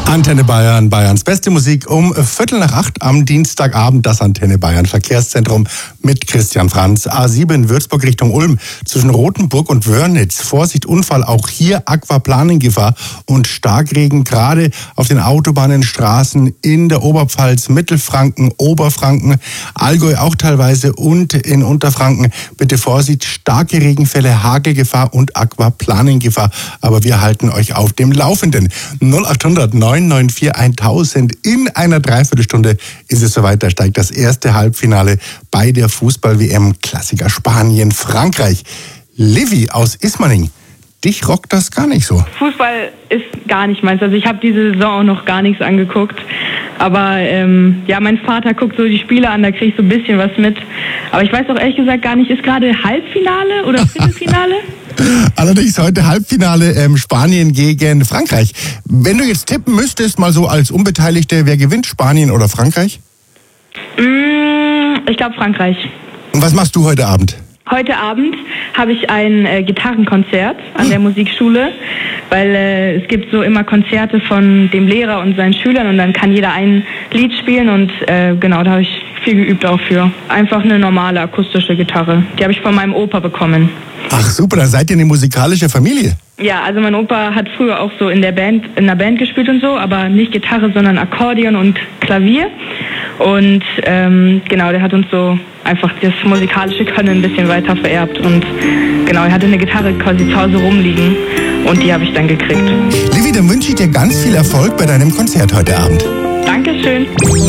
Antenne Bayern, Bayerns beste Musik um 7:45 am Dienstagabend. Das Antenne Bayern Verkehrszentrum mit Christian Franz. A7 Würzburg Richtung Ulm zwischen Rothenburg und Wörnitz. Vorsicht, Unfall, auch hier Aquaplanengefahr und Starkregen, gerade auf den Autobahnen, Straßen in der Oberpfalz, Mittelfranken, Oberfranken, Allgäu auch teilweise und in Unterfranken. Bitte Vorsicht, starke Regenfälle, Hagelgefahr und Aquaplanengefahr. Aber wir halten euch auf dem Laufenden. 0800 994 1000. In einer Dreiviertelstunde ist es soweit. Da steigt das erste Halbfinale bei der Fußball-WM. Klassiker Spanien, Frankreich. Livy aus Ismaning. Dich rockt das gar nicht so. Fußball ist gar nicht meins. Also ich habe diese Saison auch noch gar nichts angeguckt. Aber ja, mein Vater guckt so die Spiele an, da kriege ich so ein bisschen was mit. Aber ich weiß auch ehrlich gesagt gar nicht, ist gerade Halbfinale oder Viertelfinale? Allerdings heute Halbfinale Spanien gegen Frankreich. Wenn du jetzt tippen müsstest, mal so als Unbeteiligte, wer gewinnt, Spanien oder Frankreich? Ich glaube Frankreich. Und was machst du heute Abend? Heute Abend habe ich ein Gitarrenkonzert an der Musikschule, weil es gibt so immer Konzerte von dem Lehrer und seinen Schülern und dann kann jeder ein Lied spielen und genau, da habe ich viel geübt auch für. Einfach eine normale akustische Gitarre. Die habe ich von meinem Opa bekommen. Ach super, dann seid ihr eine musikalische Familie. Ja, also mein Opa hat früher auch so in der Band gespielt und so, aber nicht Gitarre, sondern Akkordeon und Klavier. Und genau, der hat uns so einfach das musikalische Können ein bisschen weiter vererbt. Und genau, er hatte eine Gitarre quasi zu Hause rumliegen und die habe ich dann gekriegt. Livy, dann wünsche ich dir ganz viel Erfolg bei deinem Konzert heute Abend. Dankeschön.